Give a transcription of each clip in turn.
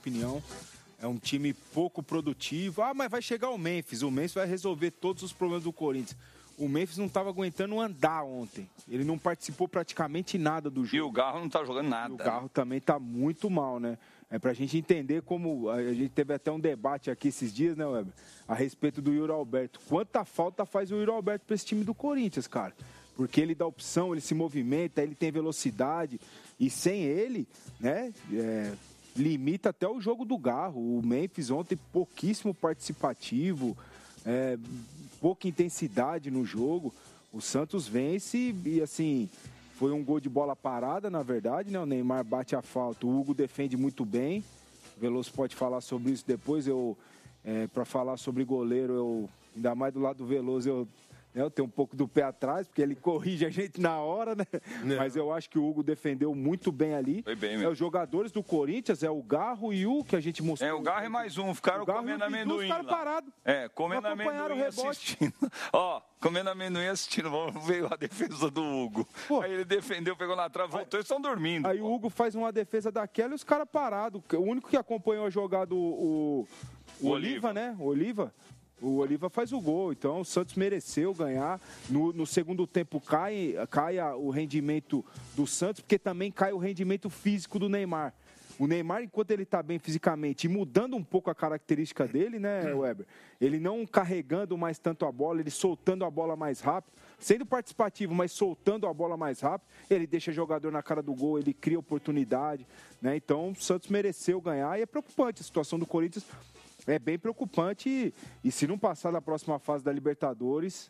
opinião. É um time pouco produtivo. Ah, mas vai chegar o Memphis vai resolver todos os problemas do Corinthians. O Memphis não estava aguentando andar ontem. Ele não participou praticamente nada do jogo. E o Garro não está jogando nada. E o Garro também está muito mal, né? É pra gente entender como... A gente teve até um debate aqui esses dias, né, Weber? A respeito do Yuri Alberto. Quanta falta faz o Yuri Alberto para esse time do Corinthians, cara? Porque ele dá opção, ele se movimenta, ele tem velocidade. E sem ele, né... limita até o jogo do Garro. O Memphis ontem pouquíssimo participativo, pouca intensidade no jogo. O Santos vence e, assim, foi um gol de bola parada, na verdade, né? O Neymar bate a falta, o Hugo defende muito bem. O Veloso pode falar sobre isso depois. Para falar sobre goleiro, ainda mais do lado do Veloso, eu tenho um pouco do pé atrás, porque ele corrige a gente na hora, né? Não. Mas eu acho que o Hugo defendeu muito bem ali. Foi bem mesmo. Os jogadores do Corinthians, o Garro e o que a gente mostrou. O Garro e mais um, ficaram comendo amendoim. Ficaram parados. Comendo amendoim assistindo. Comendo amendoim assistindo. Vamos ver a defesa do Hugo. Pô, aí ele defendeu, pegou na trave, voltou e estão dormindo. Aí o Hugo faz uma defesa daquela e os caras parados. O único que acompanhou a jogada, o Oliva, né? O Oliva faz o gol, então o Santos mereceu ganhar. No segundo tempo cai o rendimento do Santos, porque também cai o rendimento físico do Neymar. O Neymar, enquanto ele está bem fisicamente e mudando um pouco a característica dele, né, Weber? Ele não carregando mais tanto a bola, ele soltando a bola mais rápido, sendo participativo, mas soltando a bola mais rápido, ele deixa jogador na cara do gol, ele cria oportunidade, né? Então o Santos mereceu ganhar e é preocupante a situação do Corinthians. É bem preocupante e se não passar da próxima fase da Libertadores,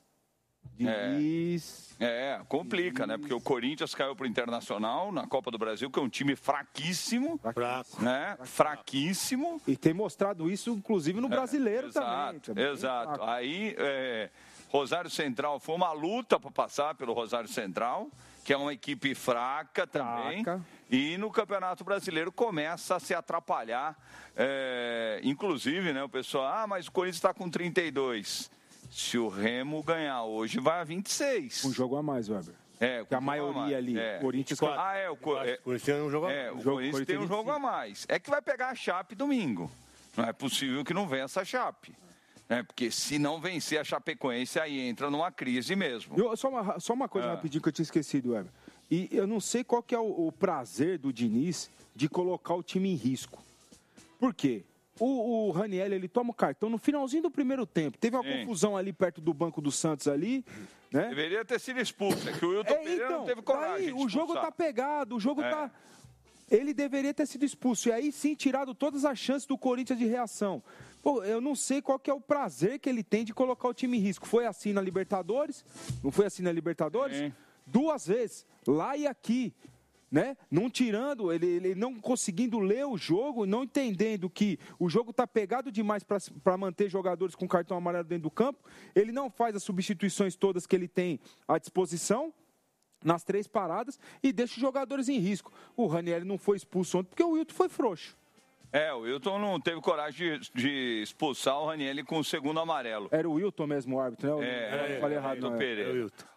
complica, né? Porque o Corinthians caiu pro Internacional na Copa do Brasil, que é um time fraquíssimo, né? Fraquíssimo. E tem mostrado isso, inclusive, no Brasileiro também. Exato. Aí, Rosário Central foi uma luta para passar pelo Rosário Central, que é uma equipe fraca também. E no Campeonato Brasileiro começa a se atrapalhar. Inclusive, né, o pessoal, mas o Corinthians está com 32. Se o Remo ganhar hoje, vai a 26. Um jogo a mais, Weber. Porque a maioria ali. Corinthians. O Corinthians tem um jogo a mais. O Corinthians tem um jogo a mais. É que vai pegar a Chape domingo. Não é possível que não vença a Chape. Porque se não vencer a Chapecoense, aí entra numa crise mesmo. Só uma coisa rapidinho que eu tinha esquecido, Weber. E eu não sei qual que é o prazer do Diniz de colocar o time em risco. Por quê? O Raniel, ele toma o cartão no finalzinho do primeiro tempo. Teve uma confusão ali perto do banco do Santos ali, né? Deveria ter sido expulso, que o Wilton Pereira não teve coragem de o jogo tá pegado, o jogo tá... Ele deveria ter sido expulso. E aí sim, tirado todas as chances do Corinthians de reação. Pô, eu não sei qual que é o prazer que ele tem de colocar o time em risco. Foi assim na Libertadores? Não foi assim na Libertadores? 2 vezes, lá e aqui. Né? Não tirando, ele não conseguindo ler o jogo, não entendendo que o jogo está pegado demais para manter jogadores com cartão amarelo dentro do campo. Ele não faz as substituições todas que ele tem à disposição nas 3 paradas e deixa os jogadores em risco. O Ranieri não foi expulso ontem porque o Wilton foi frouxo. O Wilton não teve coragem de expulsar o Ranieri com o segundo amarelo. Era o Wilton mesmo o árbitro, né? Eu falei errado, não. Pereira.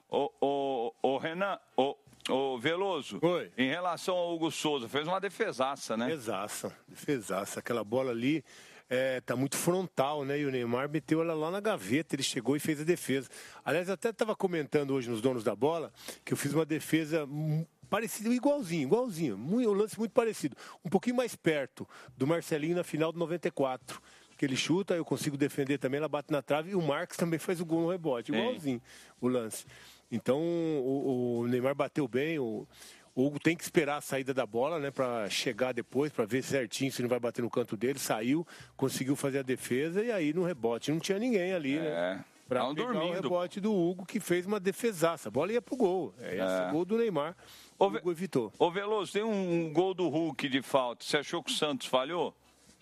O Renan... Ô, Veloso, em relação ao Hugo Souza, fez uma defesaça, né? Defesaça. Aquela bola ali tá muito frontal, né? E o Neymar meteu ela lá na gaveta, ele chegou e fez a defesa. Aliás, eu até estava comentando hoje nos Donos da Bola que eu fiz uma defesa parecido, igualzinho, um lance muito parecido, um pouquinho mais perto do Marcelinho na final do 94, que ele chuta, eu consigo defender também, ela bate na trave e o Marcos também faz o gol no rebote, igualzinho o lance. Então o Neymar bateu bem, o Hugo tem que esperar a saída da bola, né, para chegar depois, para ver certinho se não vai bater no canto dele, saiu, conseguiu fazer a defesa e aí no rebote não tinha ninguém ali, né? Para pegar o rebote do Hugo, que fez uma defesaça. A bola ia pro gol. Esse gol do Neymar, o Hugo evitou. Ô Veloso, tem um gol do Hulk de falta. Você achou que o Santos falhou?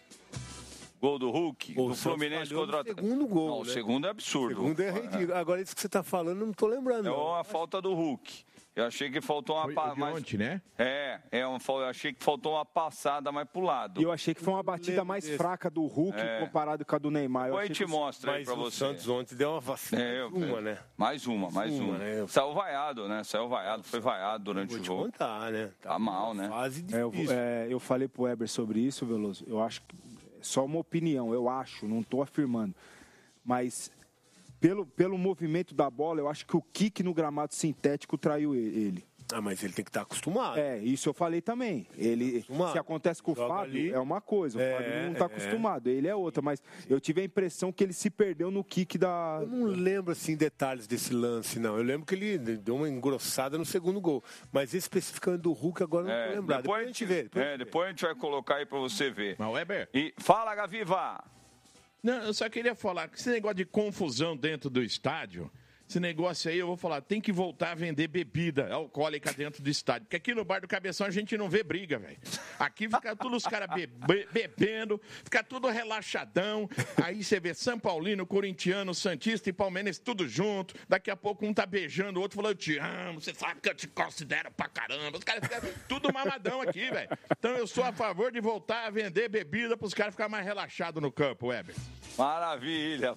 Gol do Hulk, do Fluminense contra o segundo gol. Não, o segundo é absurdo. O segundo é ridículo. Agora, isso que você está falando, eu não estou lembrando. É uma falta do Hulk. Eu achei que faltou uma passada. Ontem, né? Eu achei que faltou uma passada mais pro lado. E eu achei que foi uma batida mais fraca do Hulk comparado com a do Neymar. Depois a gente mostra aí pra você. O Santos ontem deu uma vacina. Né? Mais uma. Né? Saiu vaiado, né? Foi vaiado durante o jogo. Contar, né? Tá mal, né? Fase difícil. Eu falei pro Weber sobre isso, Veloso. Eu acho que é só uma opinião, eu acho, não tô afirmando. Mas pelo movimento da bola, eu acho que o kick no gramado sintético traiu ele. Mas ele tem que estar acostumado. Isso eu falei também. Se acontece com o Fábio, é uma coisa. O Fábio não está acostumado, ele é outra. Mas eu tive a impressão que ele se perdeu no kick da... Eu não lembro, assim, detalhes desse lance, não. Eu lembro que ele deu uma engrossada no segundo gol. Mas especificamente do Hulk, agora não estou lembrado. Depois a gente vê. Depois a gente vai colocar aí para você ver. Mas, Weber... Fala, Gaviva! Não, eu só queria falar que esse negócio de confusão dentro do estádio... Esse negócio aí, eu vou falar, tem que voltar a vender bebida alcoólica dentro do estádio. Porque aqui no Bar do Cabeção a gente não vê briga, velho. Aqui fica todos os caras bebendo, fica tudo relaxadão. Aí você vê São Paulino, Corintiano, Santista e Palmeirense tudo junto. Daqui a pouco um tá beijando, o outro falando, eu te amo, você sabe que eu te considero pra caramba. Os caras ficam tudo mamadão aqui, velho. Então eu sou a favor de voltar a vender bebida pros caras ficarem mais relaxados no campo, Weber. Maravilha.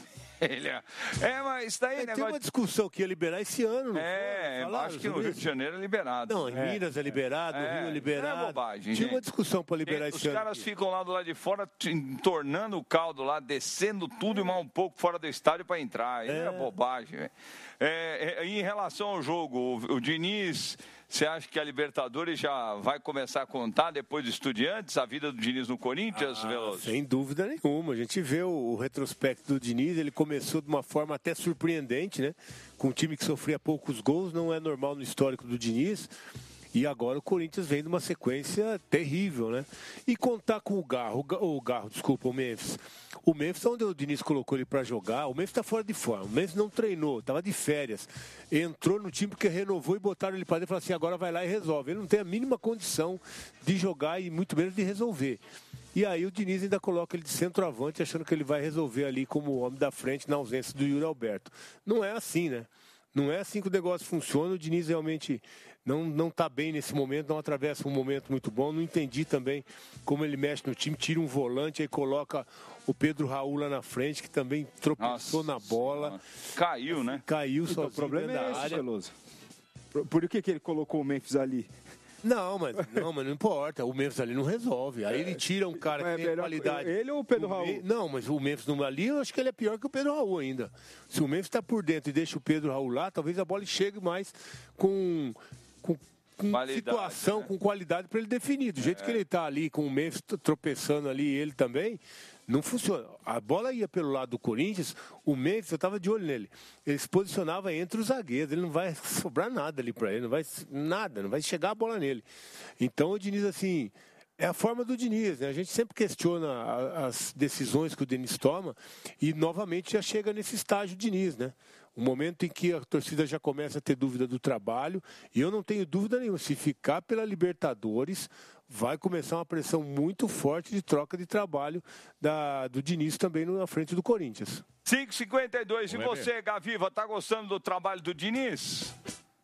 Mas daí negócio... Tem uma discussão que ia liberar esse ano, não foi? Acho que no Rio de Janeiro é liberado. Não, em Minas é liberado, no Rio é liberado. É bobagem, Tinha uma discussão para liberar esse ano. Os caras ficam lá do lado de fora, entornando o caldo lá, descendo tudo e mais um pouco fora do estádio para entrar. É bobagem, velho. Em relação ao jogo, o Diniz... Você acha que a Libertadores já vai começar a contar depois do Estudiantes, a vida do Diniz no Corinthians, Veloso? Sem dúvida nenhuma. A gente vê o retrospecto do Diniz, ele começou de uma forma até surpreendente, né? Com um time que sofria poucos gols, não é normal no histórico do Diniz. E agora o Corinthians vem numa sequência terrível, né? E contar com o Memphis. O Memphis, onde o Diniz colocou ele para jogar, o Memphis está fora de forma. O Memphis não treinou, estava de férias. Entrou no time porque renovou e botaram ele para dentro e falaram assim, agora vai lá e resolve. Ele não tem a mínima condição de jogar e muito menos de resolver. E aí o Diniz ainda coloca ele de centroavante, achando que ele vai resolver ali como homem da frente na ausência do Yuri Alberto. Não é assim, né? Não é assim que o negócio funciona. O Diniz realmente não está bem nesse momento, não atravessa um momento muito bom. Não entendi também como ele mexe no time, tira um volante, aí coloca o Pedro Raul lá na frente, que também tropeçou na bola. Caiu, né? Caiu sozinho. O problema é esse, Veloso. Por que ele colocou o Memphis ali? Não, mas não importa. O Memphis ali não resolve. Aí ele tira um cara que tem qualidade. Ele ou o Pedro Raul? Não, mas o Memphis ali, eu acho que ele é pior que o Pedro Raul ainda. Se o Memphis está por dentro e deixa o Pedro Raul lá, talvez a bola chegue mais com situação, né? Com qualidade para ele definir. Do jeito que ele está ali, com o Memphis tropeçando ali, ele também... Não funciona. A bola ia pelo lado do Corinthians, o Memphis, eu estava de olho nele. Ele se posicionava entre os zagueiros, ele não vai sobrar nada ali para ele, não vai chegar a bola nele. Então o Diniz, assim, é a forma do Diniz, né? A gente sempre questiona as decisões que o Diniz toma e novamente já chega nesse estágio Diniz, né? O momento em que a torcida já começa a ter dúvida do trabalho, e eu não tenho dúvida nenhuma, se ficar pela Libertadores, vai começar uma pressão muito forte de troca de trabalho do Diniz também na frente do Corinthians. 5h52, e você, Gaviva, tá gostando do trabalho do Diniz?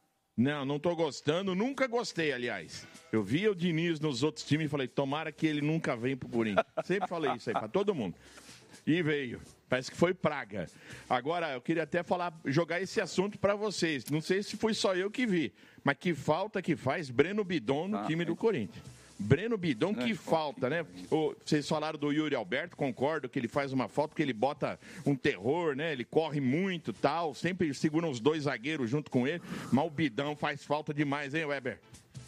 Não tô gostando, nunca gostei, aliás. Eu via o Diniz nos outros times e falei, tomara que ele nunca venha pro Corinthians. Sempre falei isso aí pra todo mundo. E veio. Parece que foi praga. Agora, eu queria até jogar esse assunto para vocês. Não sei se foi só eu que vi, mas que falta que faz Breno Bidon no time do Corinthians. Breno Bidon, que falta, né? Vocês falaram do Yuri Alberto, concordo que ele faz uma falta, porque ele bota um terror, né? Ele corre muito, tal, sempre segura os dois zagueiros junto com ele, mas o Bidon faz falta demais, hein, Weber?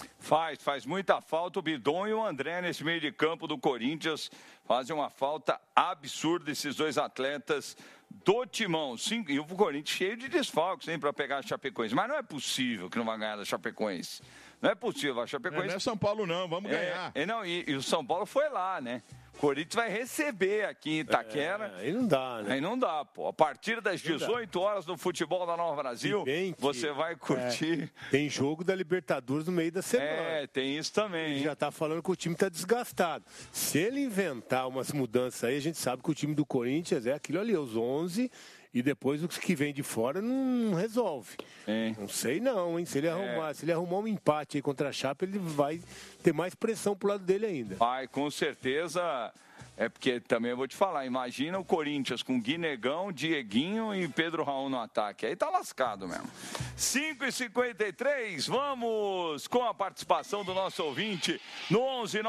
Faz muita falta. O Bidon e o André nesse meio de campo do Corinthians fazem uma falta absurda, esses dois atletas do timão. E o Corinthians cheio de desfalques, hein, para pegar a Chapecoense. Mas não é possível que não vai ganhar da Chapecoense. Não é possível, a Chapecoense... Não é São Paulo não, vamos ganhar. E o São Paulo foi lá, né? O Corinthians vai receber aqui em Itaquera. Aí não dá, né? Aí não dá, pô. A partir das 18 horas no futebol da Nova Brasil, você vai curtir. Tem jogo da Libertadores no meio da semana. Tem isso também. Ele já tá falando que o time tá desgastado. Se ele inventar umas mudanças aí, a gente sabe que o time do Corinthians é aquilo ali, os 11 E depois os que vem de fora não resolve. É. Não sei não, hein? Se ele arrumar um empate aí contra a Chape, ele vai ter mais pressão pro lado dele ainda. Vai, com certeza. É porque também eu vou te falar, imagina o Corinthians com Guinegão, Dieguinho e Pedro Raul no ataque. Aí tá lascado mesmo. 5h53, vamos com a participação do nosso ouvinte no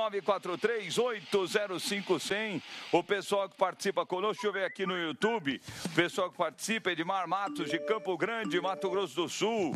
11943-805-100. O pessoal que participa conosco, deixa eu ver aqui no YouTube. O pessoal que participa, Edmar Matos de Campo Grande, Mato Grosso do Sul.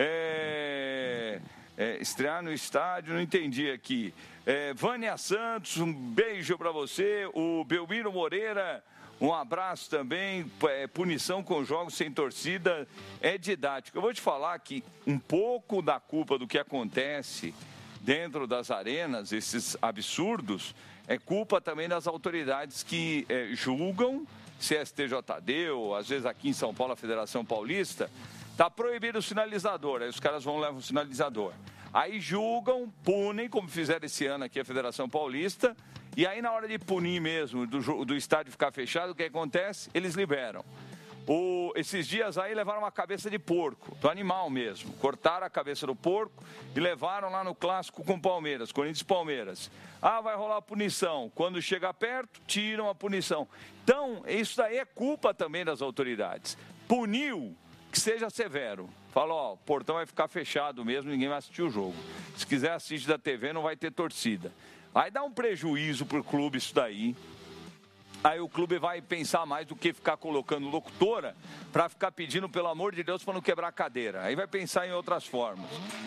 Estrear no estádio, não entendi aqui. Vânia Santos, um beijo para você. O Belmiro Moreira, um abraço também. Punição com jogos sem torcida é didático. Eu vou te falar que um pouco da culpa do que acontece dentro das arenas, esses absurdos, é culpa também das autoridades que julgam, CSTJD, ou às vezes aqui em São Paulo, a Federação Paulista, está proibido o sinalizador. Aí os caras vão levar o sinalizador. Aí julgam, punem, como fizeram esse ano aqui a Federação Paulista, e aí na hora de punir mesmo, do estádio ficar fechado, o que acontece? Eles liberam. Esses dias aí levaram uma cabeça de porco, do animal mesmo. Cortaram a cabeça do porco e levaram lá no clássico com Palmeiras, Corinthians e Palmeiras. Vai rolar a punição. Quando chega perto, tiram a punição. Então, isso daí é culpa também das autoridades. Puniu, que seja severo. Fala, o portão vai ficar fechado mesmo, ninguém vai assistir o jogo. Se quiser assistir da TV, não vai ter torcida. Aí dá um prejuízo pro clube isso daí. Aí o clube vai pensar mais do que ficar colocando locutora para ficar pedindo, pelo amor de Deus, para não quebrar a cadeira. Aí vai pensar em outras formas.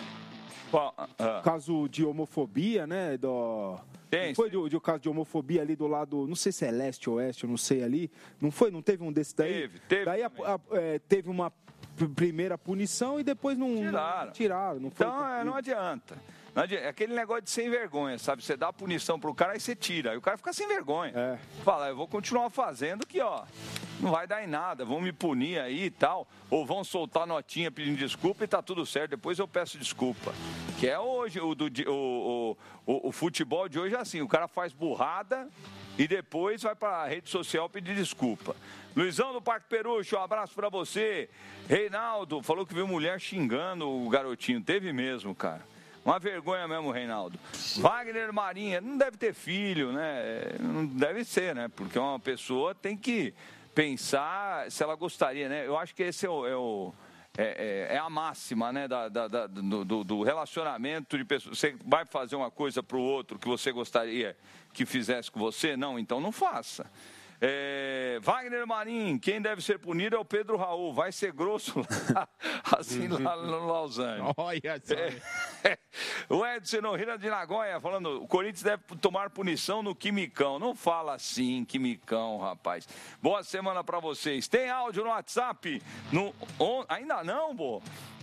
Caso de homofobia, né? Foi o caso de homofobia ali do lado, não sei se é leste ou oeste, eu não sei ali. Não teve um desse daí? Teve. Daí teve uma primeira punição e depois não tiraram. Não foi então, não adianta. É aquele negócio de sem vergonha, sabe? Você dá a punição pro cara e você tira. Aí o cara fica sem vergonha. Fala, eu vou continuar fazendo que, não vai dar em nada. Vão me punir aí e tal. Ou vão soltar notinha pedindo desculpa e tá tudo certo. Depois eu peço desculpa. Que é hoje, o futebol de hoje é assim. O cara faz burrada e depois vai pra rede social pedir desculpa. Luizão do Parque Perucho, um abraço pra você. Reinaldo, falou que viu mulher xingando o garotinho. Teve mesmo, cara. Uma vergonha mesmo, Reinaldo. Wagner Marinha, não deve ter filho, né? Não deve ser, né? Porque uma pessoa tem que pensar se ela gostaria, né? Eu acho que esse é a máxima, né? Do relacionamento de pessoas. Você vai fazer uma coisa pro outro que você gostaria que fizesse com você? Não, então não faça. Wagner Marim, quem deve ser punido é o Pedro Raul, vai ser grosso lá, assim lá no Lausanne. Olha só. O Edson Nohira de Nagoya falando, o Corinthians deve tomar punição no Quimicão. Não fala assim, Quimicão, rapaz. Boa semana pra vocês. Tem áudio no WhatsApp? Ainda não, Bo?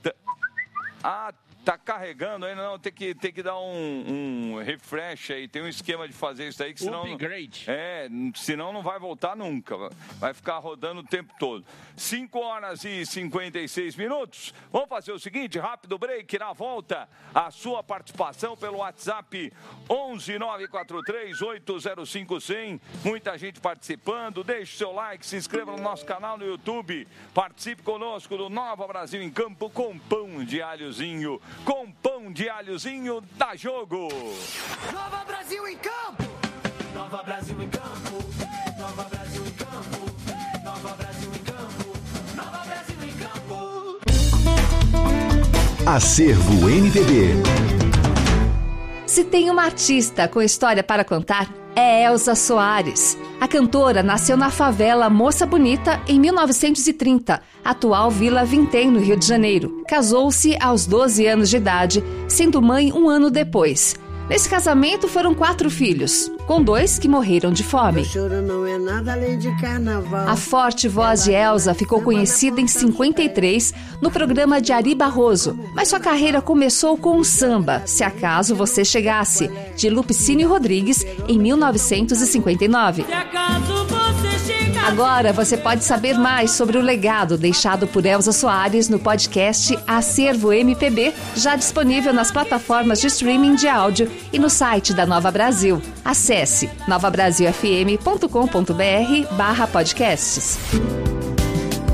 Tá carregando ainda, não, tem que dar um refresh aí, tem um esquema de fazer isso aí, que senão... Upgrade. Senão não vai voltar nunca, vai ficar rodando o tempo todo. 5h56. Vamos fazer o seguinte, rápido break, na volta, a sua participação pelo WhatsApp 11943-805-100, muita gente participando, deixe seu like, se inscreva no nosso canal no YouTube, participe conosco do Nova Brasil em Campo com pão de alhozinho. Com pão de alhozinho, dá jogo! Nova Brasil em campo! Nova Brasil em campo! Nova Brasil em campo! Nova Brasil em campo! Nova Brasil em campo! Acervo MPB. Se tem uma artista com história para contar, é Elza Soares. A cantora nasceu na favela Moça Bonita em 1930, atual Vila Vintém, no Rio de Janeiro. Casou-se aos 12 anos de idade, sendo mãe um ano depois. Nesse casamento foram 4 filhos, com 2 que morreram de fome. Não é nada além de carnaval. A forte voz de Elza ficou conhecida em 53 no programa de Ari Barroso, mas sua carreira começou com o samba, Se Acaso Você Chegasse, de Lupicínio Rodrigues, em 1959. Se acaso você chegasse... Agora você pode saber mais sobre o legado deixado por Elza Soares no podcast Acervo MPB, já disponível nas plataformas de streaming de áudio e no site da Nova Brasil. Acesse novabrasilfm.com.br/podcasts.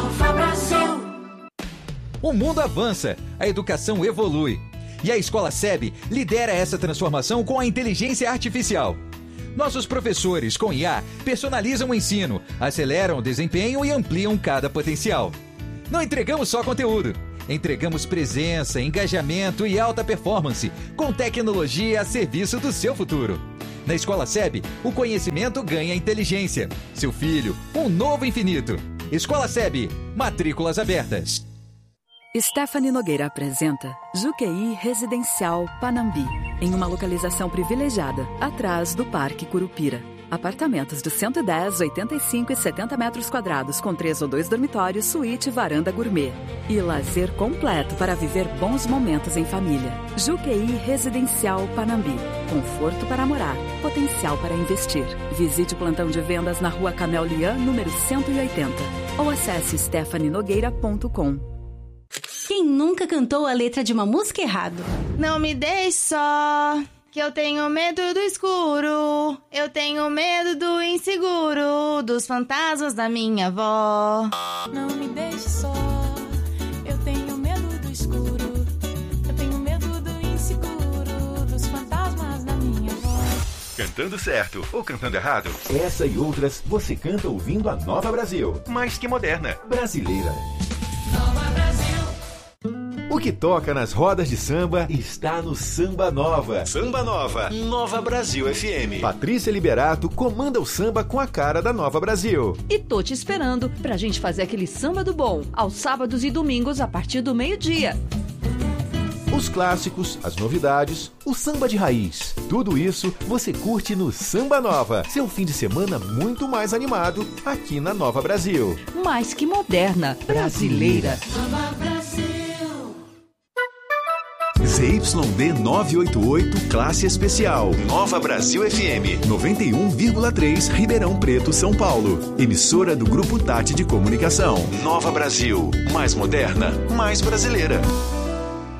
Nova Brasil. O mundo avança, a educação evolui. E a Escola SEB lidera essa transformação com a inteligência artificial. Nossos professores, com IA, personalizam o ensino, aceleram o desempenho e ampliam cada potencial. Não entregamos só conteúdo. Entregamos presença, engajamento e alta performance, com tecnologia a serviço do seu futuro. Na Escola SEB, o conhecimento ganha inteligência. Seu filho, um novo infinito. Escola SEB, matrículas abertas. Stephanie Nogueira apresenta Juqueí Residencial Panambi, em uma localização privilegiada, atrás do Parque Curupira. Apartamentos de 110, 85 e 70 metros quadrados, com 3 ou 2 dormitórios, suíte e varanda gourmet. E lazer completo para viver bons momentos em família. Juqueí Residencial Panambi. Conforto para morar, potencial para investir. Visite o plantão de vendas na Rua Camel Lian, número 180. Ou acesse stephanienogueira.com. Quem nunca cantou a letra de uma música errado? Não me deixe só, que eu tenho medo do escuro. Eu tenho medo do inseguro, dos fantasmas da minha avó. Não me deixe só, eu tenho medo do escuro. Eu tenho medo do inseguro, dos fantasmas da minha avó. Cantando certo ou cantando errado? Essa e outras você canta ouvindo a Nova Brasil. Mais que moderna, brasileira. Nova Brasil. O que toca nas rodas de samba está no Samba Nova. Samba Nova, Nova Brasil FM. Patrícia Liberato comanda o samba com a cara da Nova Brasil. E tô te esperando pra gente fazer aquele samba do bom, aos sábados e domingos a partir do meio-dia. Os clássicos, as novidades, o samba de raiz. Tudo isso você curte no Samba Nova. Seu fim de semana muito mais animado aqui na Nova Brasil. Mais que moderna, brasileira. Nova Brasil. ZYD 988, classe especial. Nova Brasil FM, 91,3, Ribeirão Preto, São Paulo. Emissora do Grupo Tati de Comunicação. Nova Brasil, mais moderna, mais brasileira.